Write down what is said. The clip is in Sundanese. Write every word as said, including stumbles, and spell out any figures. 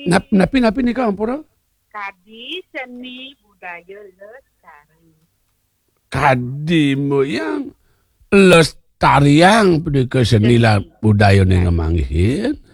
Nap, napi napi nih kang pura? Kadi seni budaya lestari. Kadi mo yang lestariang pada kesenian budaya nih ngemangihin.